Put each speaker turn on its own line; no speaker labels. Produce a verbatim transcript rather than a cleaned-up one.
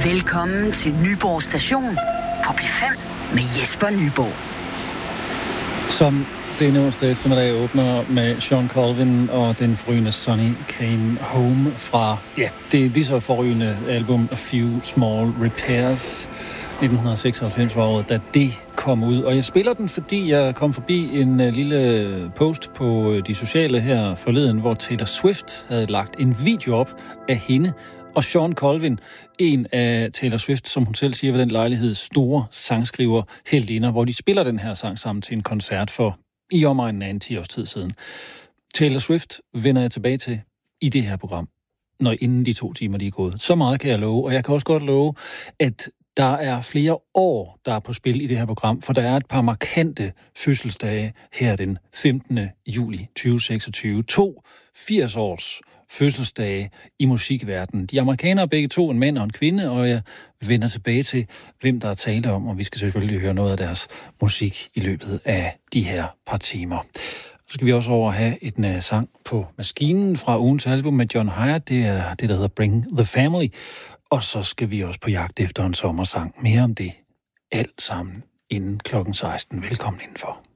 Velkommen til Nyborg Station på P fem med Jesper Nyborg.
Som denne onsdag eftermiddag åbner med Shawn Colvin og den forrygende Sonny Came Home fra, ja, det lige så forrygende album A Few Small Repairs. nitten seksoghalvfems var året, da det kom ud. Og jeg spiller den, fordi jeg kom forbi en uh, lille post på uh, de sociale her forleden, hvor Taylor Swift havde lagt en video op af hende og Shawn Colvin, en af Taylor Swift, som hun selv siger ved den lejlighed, store sangskriver heldinder, hvor de spiller den her sang sammen til en koncert for i omegnen af en ti års tid siden. Taylor Swift vender jeg tilbage til i det her program, når inden de to timer de er gået. Så meget kan jeg love, og jeg kan også godt love, at der er flere år, der er på spil i det her program, for der er et par markante fødselsdage her den femtende juli tyve seksogtyve. To firs års fødselsdage i musikverdenen. De amerikanere er begge to, en mand og en kvinde, og jeg vender tilbage til, hvem der er tale om, og vi skal selvfølgelig høre noget af deres musik i løbet af de her par timer. Så skal vi også over have en uh, sang på maskinen fra ugens album med John Hiatt. Det er det, der hedder Bring the Family. Og så skal vi også på jagt efter en sommersang. Mere om det alt sammen inden klokken seksten. Velkommen indenfor.